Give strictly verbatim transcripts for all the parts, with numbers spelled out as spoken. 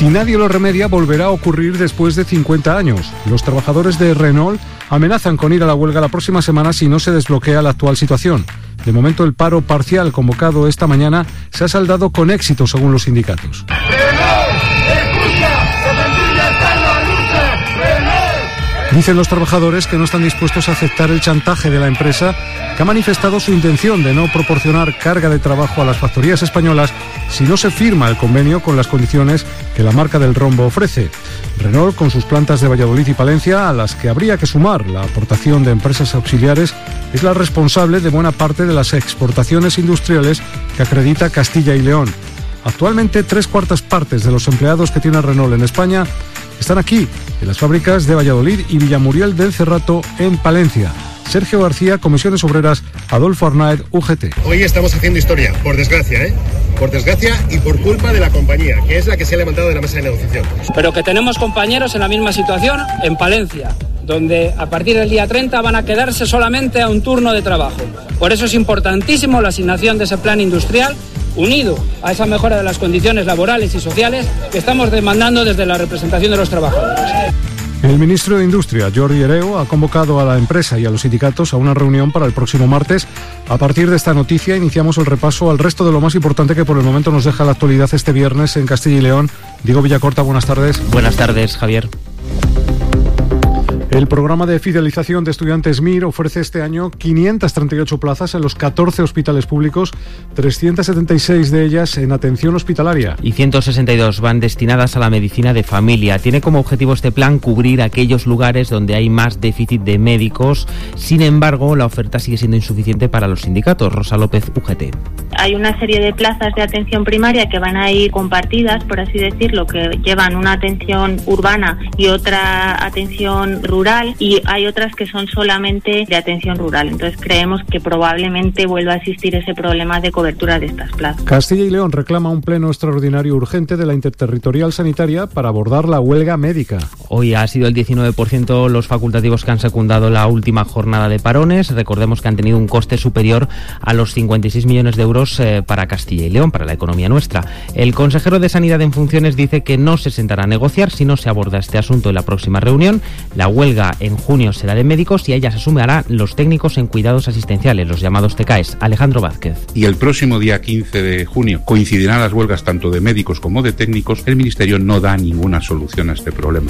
si nadie lo remedia, volverá a ocurrir después de cincuenta años. Los trabajadores de Renault amenazan con ir a la huelga la próxima semana si no se desbloquea la actual situación. De momento, el paro parcial convocado esta mañana se ha saldado con éxito, según los sindicatos. Dicen los trabajadores que no están dispuestos a aceptar el chantaje de la empresa, que ha manifestado su intención de no proporcionar carga de trabajo a las factorías españolas si no se firma el convenio con las condiciones que la marca del rombo ofrece. Renault, con sus plantas de Valladolid y Palencia, a las que habría que sumar la aportación de empresas auxiliares, es la responsable de buena parte de las exportaciones industriales que acredita Castilla y León. Actualmente, tres cuartas partes de los empleados que tiene Renault en España están aquí, en las fábricas de Valladolid y Villamuriel del Cerrato, en Palencia. Sergio García, Comisiones Obreras, Adolfo Arnaez, U G T. Hoy estamos haciendo historia, por desgracia, ¿eh? Por desgracia y por culpa de la compañía, que es la que se ha levantado de la mesa de negociación. Pero que tenemos compañeros en la misma situación en Palencia, donde a partir del día treinta van a quedarse solamente a un turno de trabajo. Por eso es importantísimo la asignación de ese plan industrial, unido a esa mejora de las condiciones laborales y sociales que estamos demandando desde la representación de los trabajadores. El ministro de Industria, Jordi Hereu, ha convocado a la empresa y a los sindicatos a una reunión para el próximo martes. A partir de esta noticia iniciamos el repaso al resto de lo más importante que por el momento nos deja la actualidad este viernes en Castilla y León. Diego Villacorta, buenas tardes. Buenas tardes, Javier. El programa de fidelización de estudiantes M I R ofrece este año quinientas treinta y ocho plazas en los catorce hospitales públicos, trescientas setenta y seis de ellas en atención hospitalaria. Y ciento sesenta y dos van destinadas a la medicina de familia. Tiene como objetivo este plan cubrir aquellos lugares donde hay más déficit de médicos. Sin embargo, la oferta sigue siendo insuficiente para los sindicatos. Rosa López, U G T. Hay una serie de plazas de atención primaria que van a ir compartidas, por así decirlo, que llevan una atención urbana y otra atención rural. Y hay otras que son solamente de atención rural. Entonces creemos que probablemente vuelva a existir ese problema de cobertura de estas plazas. Castilla y León reclama un pleno extraordinario urgente de la Interterritorial Sanitaria para abordar la huelga médica. Hoy ha sido el diecinueve por ciento los facultativos que han secundado la última jornada de parones. Recordemos que han tenido un coste superior a los cincuenta y seis millones de euros eh, para Castilla y León, para la economía nuestra. El consejero de Sanidad en funciones dice que no se sentará a negociar si no se aborda este asunto en la próxima reunión. La huelga en junio será de médicos y a ella se sumarán los técnicos en cuidados asistenciales, los llamados T K Es. Alejandro Vázquez. Y el próximo día quince de junio coincidirán las huelgas tanto de médicos como de técnicos. El Ministerio no da ninguna solución a este problema.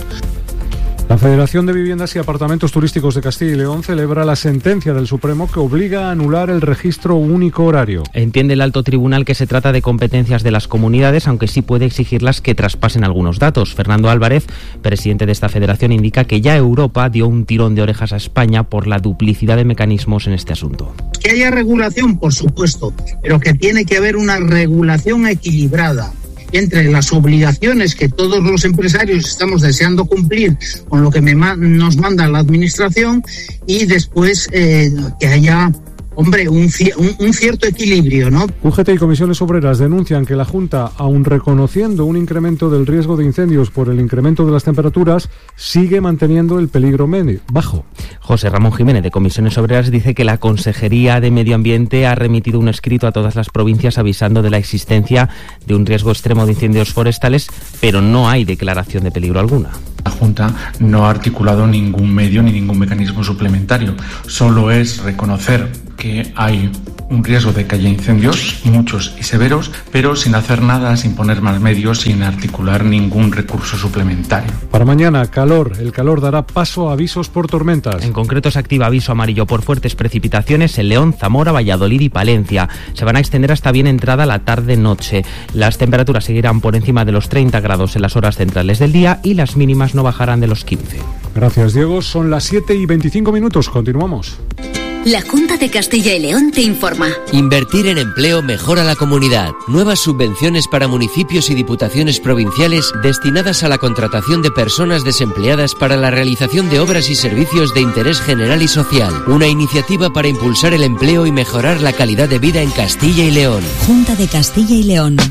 La Federación de Viviendas y Apartamentos Turísticos de Castilla y León celebra la sentencia del Supremo que obliga a anular el registro único horario. Entiende el alto tribunal que se trata de competencias de las comunidades, aunque sí puede exigirlas que traspasen algunos datos. Fernando Álvarez, presidente de esta federación, indica que ya Europa dio un tirón de orejas a España por la duplicidad de mecanismos en este asunto. Que haya regulación, por supuesto, pero que tiene que haber una regulación equilibrada entre las obligaciones que todos los empresarios estamos deseando cumplir con lo que me ma- nos manda la administración y después eh, que haya, hombre, un, ci- un, un cierto equilibrio, ¿no? U G T y Comisiones Obreras denuncian que la Junta, aun reconociendo un incremento del riesgo de incendios por el incremento de las temperaturas, sigue manteniendo el peligro medio, bajo. José Ramón Jiménez, de Comisiones Obreras, dice que la Consejería de Medio Ambiente ha remitido un escrito a todas las provincias avisando de la existencia de un riesgo extremo de incendios forestales, pero no hay declaración de peligro alguna. La Junta no ha articulado ningún medio ni ningún mecanismo suplementario. Solo es reconocer que hay un riesgo de que haya incendios, muchos y severos, pero sin hacer nada, sin poner más medios, sin articular ningún recurso suplementario. Para mañana, calor. El calor dará paso a avisos por tormentas. En concreto se activa aviso amarillo por fuertes precipitaciones en León, Zamora, Valladolid y Palencia. Se van a extender hasta bien entrada la tarde-noche. Las temperaturas seguirán por encima de los treinta grados en las horas centrales del día y las mínimas no bajarán de los quince. Gracias, Diego. Son las siete y veinticinco minutos. Continuamos. La Junta de Castilla y León te informa. Invertir en empleo mejora la comunidad. Nuevas subvenciones para municipios y diputaciones provinciales destinadas a la contratación de personas desempleadas para la realización de obras y servicios de interés general y social. Una iniciativa para impulsar el empleo y mejorar la calidad de vida en Castilla y León. Junta de Castilla y León.